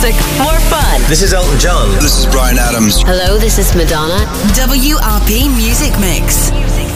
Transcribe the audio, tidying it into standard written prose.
music, more fun. This is Elton John. This is Bryan Adams. Hello, this is Madonna. WRP Music Mix.